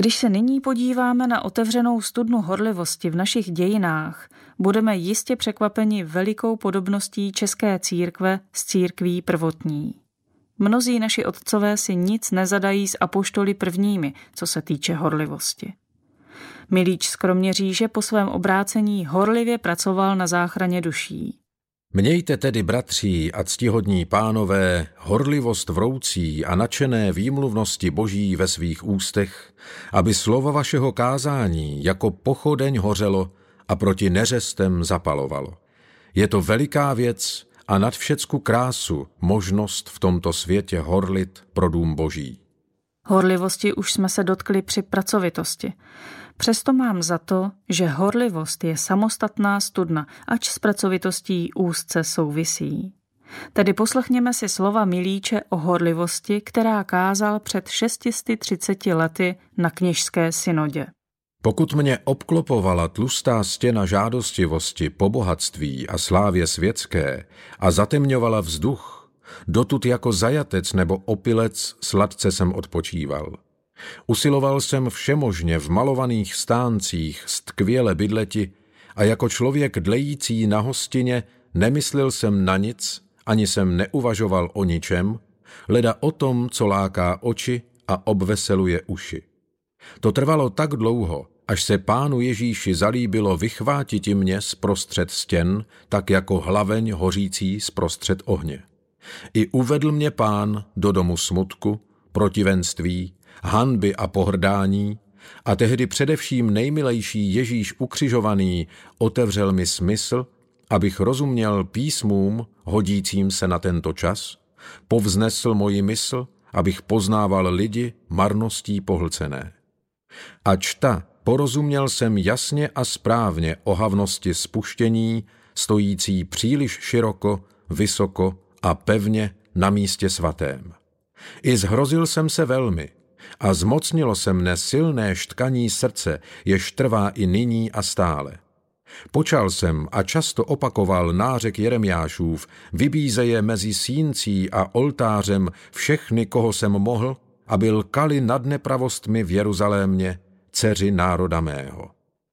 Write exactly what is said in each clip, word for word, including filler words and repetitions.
Když se nyní podíváme na otevřenou studnu horlivosti v našich dějinách, budeme jistě překvapeni velikou podobností české církve s církví prvotní. Mnozí naši otcové si nic nezadají s apoštoly prvními, co se týče horlivosti. Milíč z Kroměříže po svém obrácení horlivě pracoval na záchraně duší. Mějte tedy, bratří a ctihodní pánové, horlivost vroucí a nadšené výmluvnosti Boží ve svých ústech, aby slovo vašeho kázání jako pochodeň hořelo a proti neřestem zapalovalo. Je to veliká věc a nad všecku krásu možnost v tomto světě horlit pro dům Boží. Horlivosti už jsme se dotkli při pracovitosti. Přesto mám za to, že horlivost je samostatná studna, ač s pracovitostí úzce souvisí. Tedy poslechněme si slova Milíče o horlivosti, která kázal před šesti třiceti lety na kněžské synodě. Pokud mě obklopovala tlustá stěna žádostivosti po bohatství a slávě světské a zatemňovala vzduch, dotud jako zajatec nebo opilec sladce jsem odpočíval. Usiloval jsem všemožně v malovaných stáncích stkvěle bydleti a jako člověk dlející na hostině nemyslel jsem na nic, ani jsem neuvažoval o ničem, leda o tom, co láká oči a obveseluje uši. To trvalo tak dlouho, až se Pánu Ježíši zalíbilo vychvátiti mě zprostřed stěn, tak jako hlaveň hořící zprostřed ohně. I uvedl mě Pán do domu smutku, protivenství, hanby a pohrdání, a tehdy především nejmilejší Ježíš ukřižovaný otevřel mi smysl, abych rozuměl písmům hodícím se na tento čas, povznesl moji mysl, abych poznával lidi marností pohlcené. Ač ta porozuměl jsem jasně a správně ohavnosti spuštění, stojící příliš široko, vysoko a pevně na místě svatém. I zhrozil jsem se velmi a zmocnilo se mne silné štkaní srdce, jež trvá i nyní a stále. Počal jsem a často opakoval nářek Jeremiášův, vybízeje mezi síncí a oltářem všechny, koho jsem mohl, aby lkali nad nepravostmi v Jeruzalémě, dceři národa mého.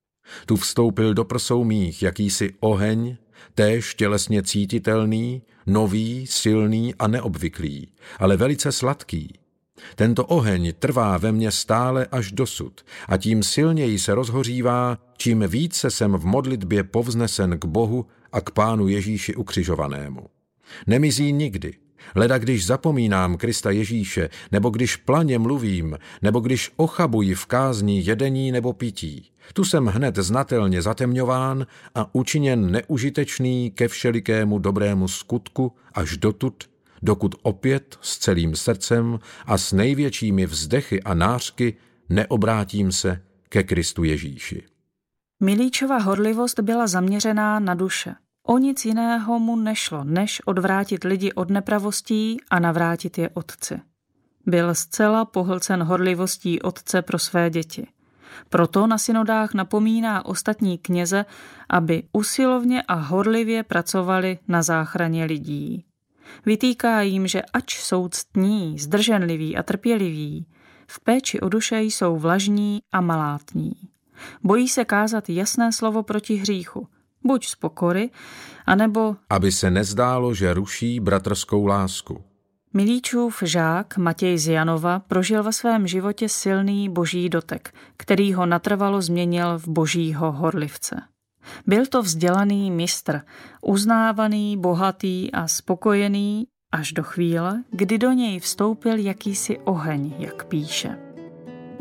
Tu vstoupil do prsou mých jakýsi oheň, též tělesně cítitelný, nový, silný a neobvyklý, ale velice sladký. Tento oheň trvá ve mně stále až dosud a tím silněji se rozhořívá, čím více jsem v modlitbě povznesen k Bohu a k Pánu Ježíši ukřižovanému. Nemizí nikdy, leda když zapomínám Krista Ježíše, nebo když planě mluvím, nebo když ochabuji v kázni jedení nebo pití. Tu jsem hned znatelně zatemňován a učiněn neužitečný ke všelikému dobrému skutku až dotud, dokud opět s celým srdcem a s největšími vzdechy a nářky neobrátím se ke Kristu Ježíši. Milíčova horlivost byla zaměřená na duše. O nic jiného mu nešlo, než odvrátit lidi od nepravostí a navrátit je Otci. Byl zcela pohlcen horlivostí Otce pro své děti. Proto na synodách napomíná ostatní kněze, aby usilovně a horlivě pracovali na záchraně lidí. Vytýká jim, že ač jsou ctní, zdrženliví a trpěliví, v péči o duše jsou vlažní a malátní. Bojí se kázat jasné slovo proti hříchu, buď z pokory, anebo aby se nezdálo, že ruší bratrskou lásku. Milíčův žák Matěj z Janova prožil ve svém životě silný boží dotek, který ho natrvalo změnil v božího horlivce. Byl to vzdělaný mistr, uznávaný, bohatý a spokojený až do chvíle, kdy do něj vstoupil jakýsi oheň, jak píše.